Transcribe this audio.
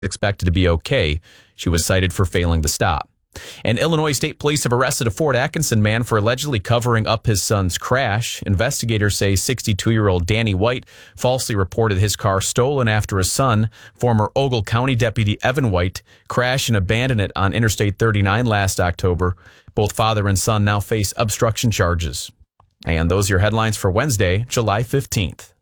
expected to be okay. She was cited for failing to stop. And Illinois State Police have arrested a Fort Atkinson man for allegedly covering up his son's crash. Investigators say 62-year-old Danny White falsely reported his car stolen after his son, former Ogle County Deputy Evan White, crashed and abandoned it on Interstate 39 last October. Both father and son now face obstruction charges. And those are your headlines for Wednesday, July 15th.